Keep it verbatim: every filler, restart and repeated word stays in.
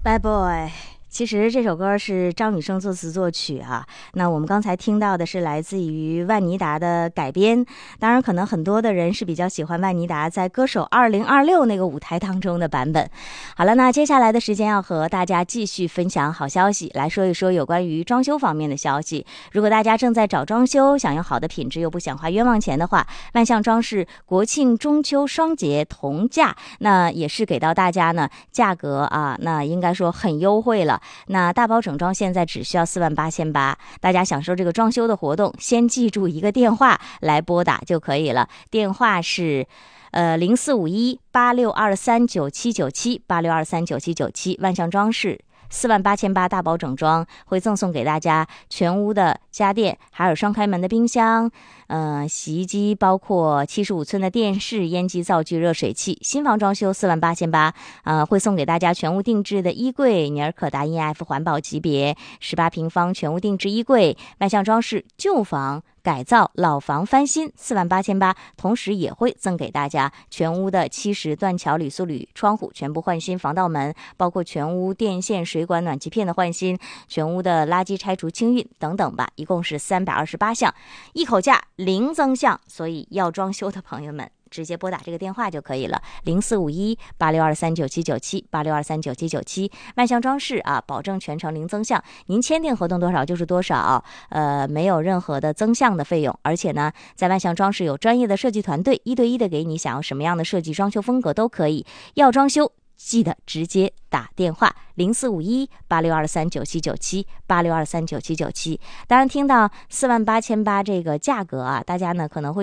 Bad Boy。其实这首歌是张雨生作词作曲啊，那我们刚才听到的是来自于万妮达的改编，当然可能很多的人是比较喜欢万妮达在歌手二零二六那个舞台当中的版本。好了，那接下来的时间要和大家继续分享好消息，来说一说有关于装修方面的消息。如果大家正在找装修，想要好的品质又不想花冤枉钱的话，万象装饰国庆中秋双节同价，那也是给到大家呢价格啊，那应该说很优惠了。那大包整装现在只需要四万八千八，大家享受这个装修的活动，先记住一个电话来拨打就可以了，电话是呃零四五一八六二三九七九七八六二三九七九七，万象装饰。四万八千八大包整装会赠送给大家全屋的家电，还有双开门的冰箱、呃洗衣机，包括七十五寸的电视、烟机、灶具、热水器。新房装修四万八千八，呃会送给大家全屋定制的衣柜，尼尔可达 E F 环保级别，十八平方全屋定制衣柜。万象装饰旧房改造老房翻新四万八千八，同时也会赠给大家全屋的七十断桥铝塑铝窗户全部换新，防盗门，包括全屋电线水管暖气片的换新，全屋的垃圾拆除清运等等吧，一共是三百二十八项，一口价零增项，所以要装修的朋友们直接拨打这个电话就可以了，零四五一八六二三九七九七八六二三九七九七。万象装饰啊，保证全程零增项，您签订合同多少就是多少，呃，没有任何的增项的费用。而且呢，在万象装饰有专业的设计团队，一对一的给你想要什么样的设计装修风格都可以。要装修记得直接打电话零四五一八六二三九七九七八六二三九七九七。当然听到四万八千八这个价格啊，大家呢可能会